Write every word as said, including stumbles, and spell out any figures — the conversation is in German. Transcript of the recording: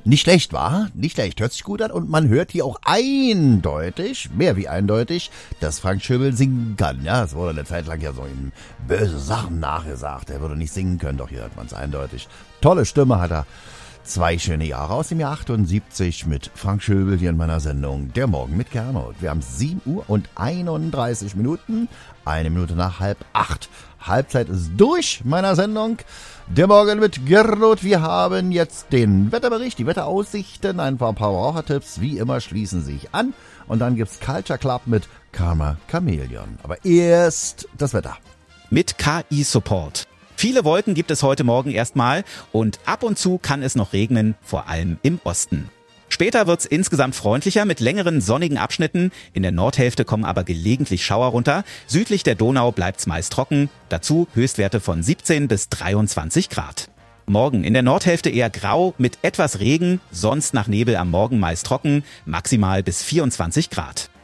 Nicht schlecht, war? Nicht schlecht, hört sich gut an und man hört hier auch eindeutig, mehr wie eindeutig, dass Frank Schöbel singen kann. Ja, es wurde eine Zeit lang ja so ihm böse Sachen nachgesagt. Er würde nicht singen können, doch hier hört man es eindeutig. Tolle Stimme hat er. Zwei schöne Jahre aus dem Jahr achtundsiebzig mit Frank Schöbel hier in meiner Sendung Der Morgen mit Gernot. Wir haben sieben Uhr und einunddreißig Minuten, eine Minute nach halb acht. Halbzeit ist durch meiner Sendung. Der Morgen mit Gernot. Wir haben jetzt den Wetterbericht, die Wetteraussichten, ein paar Verbrauchertipps, wie immer schließen sich an. Und dann gibt's Culture Club mit Karma Chameleon. Aber erst das Wetter. Mit K I-Support. Viele Wolken gibt es heute Morgen erstmal und ab und zu kann es noch regnen, vor allem im Osten. Später wird's insgesamt freundlicher mit längeren sonnigen Abschnitten. In der Nordhälfte kommen aber gelegentlich Schauer runter. Südlich der Donau bleibt's meist trocken. Dazu Höchstwerte von siebzehn bis dreiundzwanzig Grad. Morgen in der Nordhälfte eher grau mit etwas Regen, sonst nach Nebel am Morgen meist trocken, maximal bis vierundzwanzig Grad.